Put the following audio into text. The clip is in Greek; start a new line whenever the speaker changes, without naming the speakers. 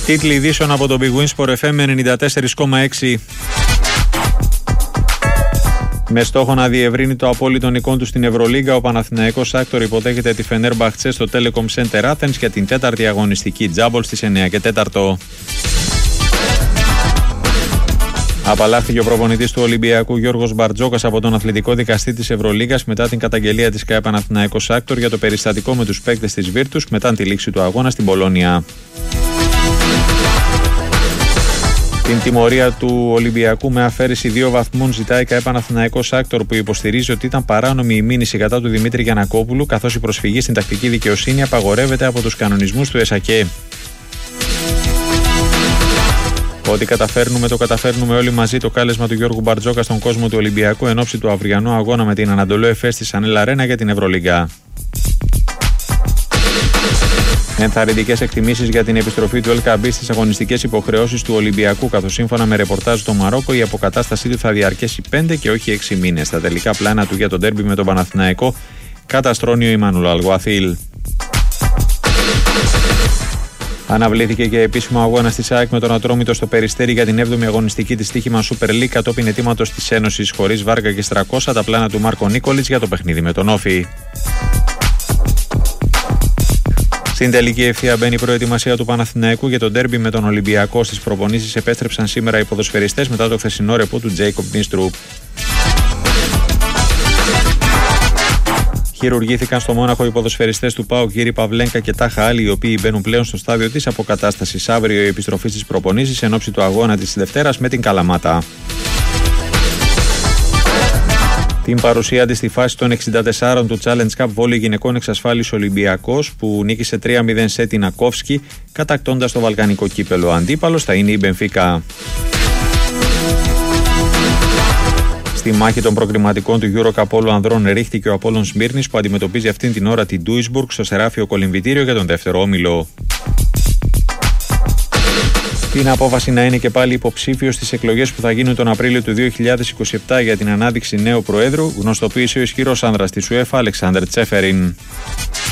Τίτλοι ειδήσεων από τον Big Win Sport FM 94,6. Με στόχο να διευρύνει το απόλυτο εικόν του στην Ευρωλίγκα, ο Παναθηναϊκός Άκτορ υποδέχεται τη Φενέρμπαχτσε στο Telecom Center Athens για την 4η αγωνιστική τζάμπολ στις 9 και 4. Απαλλάχθηκε ο προπονητής του Ολυμπιακού Γιώργος Μπαρτζόκας από τον αθλητικό δικαστή της Ευρωλίγκας μετά την καταγγελία της ΚΑΕ Παναθηναϊκός Άκτορ για το περιστατικό με τους παίκτες της Βίρτους μετά τη λήξη του αγώνα στην Πολώνια. Την τιμωρία του Ολυμπιακού με αφαίρεση 2 βαθμών ζητάει η ΚΑΕ Παναθηναϊκός Άκτορ, που υποστηρίζει ότι ήταν παράνομη η μήνυση κατά του Δημήτρη Γιαννακόπουλου, καθώς η προσφυγή στην τακτική δικαιοσύνη απαγορεύεται από τους κανονισμούς του ΕΣΑΚΕ. Ό,τι καταφέρνουμε, το καταφέρνουμε όλοι μαζί, το κάλεσμα του Γιώργου Μπαρτζόκα στον κόσμο του Ολυμπιακού εν ώψη του αυριανού αγώνα με την Ανατολό Εφές στη Σανέλ Αρένα για την Ευρωλίγκα. Ενθαρρυντικές εκτιμήσεις για την επιστροφή του ΕΛΚΑΜΠ στις αγωνιστικές υποχρεώσεις του Ολυμπιακού, καθώς σύμφωνα με ρεπορτάζ στο Μαρόκο η αποκατάστασή του θα διαρκέσει 5 και όχι 6 μήνες. Στα τελικά πλάνα του για τον ντέρμπι με τον Παναθηναϊκό καταστρώνει ο Ιμάνουλ Αλγουαθίλ. Αναβλήθηκε και επίσημο αγώνα της ΑΕΚ με τον Ατρόμητο στο Περιστέρι για την 7η αγωνιστική της στοίχημα Super League κατόπιν αιτήματος της Ένωσης. Χωρίς Βάργα και Στρακώσα, τα πλάνα του Μάρκο Νίκολιτς για το παιχνίδι με τον Όφη. Στην τελική ευθεία μπαίνει η προετοιμασία του Παναθηναϊκού για τον ντέρμπι με τον Ολυμπιακό. Στις προπονήσεις επέστρεψαν σήμερα οι ποδοσφαιριστές μετά το χθεσινό ρεπό του Τζέικοπ Νίστρουπ. Χειρουργήθηκαν στο Μόναχο οι ποδοσφαιριστές του ΠΑΟΚ Γύρι Παυλένκα και Τάχα Άλλη, οι οποίοι μπαίνουν πλέον στο στάδιο της αποκατάστασης. Αύριο η επιστροφή στις προπονήσεις εν ώψη του αγώνα της Δευτέρας με την Καλαμάτα. Την παρουσία της στη φάση των 64 του Challenge Cup Volley γυναικών εξασφάλισε ο Ολυμπιακός, που νίκησε 3-0 σε την Ακόφσκι, κατακτώντας το βαλκανικό κύπελο. Αντίπαλος θα είναι η Μπενφίκα. Στη μάχη των προκριματικών του EuroCup Πόλο Ανδρών ρίχτηκε ο Απόλλων Σμύρνης, που αντιμετωπίζει αυτήν την ώρα την Duisburg στο Σεράφιο Κολυμβητήριο για τον δεύτερο όμιλο. Την απόφαση να είναι και πάλι υποψήφιος στις εκλογές που θα γίνουν τον Απρίλιο του 2027 για την ανάδειξη νέου Προέδρου γνωστοποίησε ο ισχυρός άνδρας της UEFA, Αλεξάνδερ Τσέφεριν.